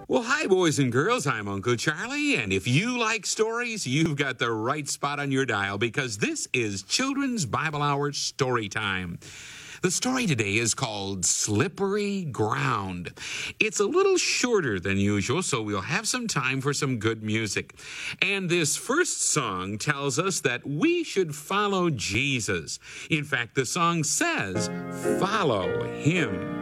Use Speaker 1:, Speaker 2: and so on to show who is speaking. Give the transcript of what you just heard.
Speaker 1: Well, hi, boys and girls. I'm Uncle Charlie, and if you like stories, you've got the right spot on your dial because this is Children's Bible Hour Story Time. The story today is called Slippery Ground. It's a little shorter than usual, so we'll have some time for some good music. And this first song tells us that we should follow Jesus. In fact, the song says, "Follow him."